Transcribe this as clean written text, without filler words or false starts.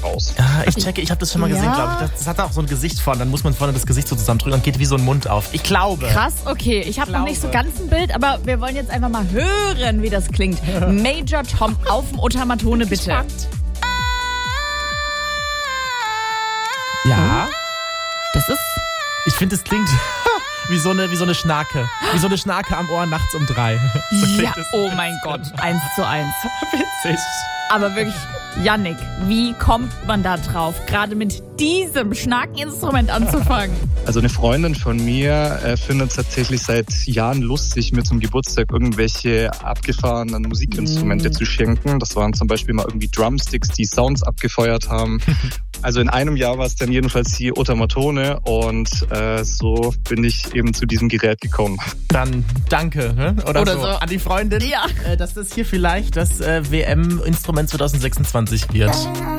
raus. Ah, ich checke, ich habe das schon mal gesehen, glaube ich. Das hat auch so ein Gesicht vorne. Dann muss man vorne das Gesicht so zusammendrücken und geht wie so ein Mund auf. Ich glaube. Krass, okay. Ich habe noch nicht so ganz ein Bild, aber wir wollen jetzt einfach mal hören, wie das klingt. Major Tom auf dem Otamatone, bitte. Ja. Das ist... Ich finde, es klingt wie so eine Schnarke. Wie so eine Schnarke am Ohr nachts um 3. So ja, oh mein Gott, 1:1. Witzig. Aber wirklich, Yannick, wie kommt man da drauf, gerade mit diesem Schnarkeninstrument anzufangen? Also eine Freundin von mir findet es tatsächlich seit Jahren lustig, mir zum Geburtstag irgendwelche abgefahrenen Musikinstrumente zu schenken. Das waren zum Beispiel mal irgendwie Drumsticks, die Sounds abgefeuert haben. Also in einem Jahr war es dann jedenfalls die Otamatone und so bin ich eben zu diesem Gerät gekommen. Dann danke, ne? Oder so an die Freundin, Ja. dass das hier vielleicht das WM-Instrument 2026 wird.